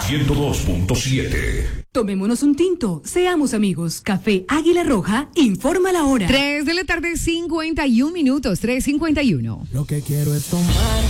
102.7. Tomémonos un tinto, seamos amigos. Café Águila Roja informa la hora. 3 de la tarde, 51 minutos, 3:51. Lo que quiero es tomar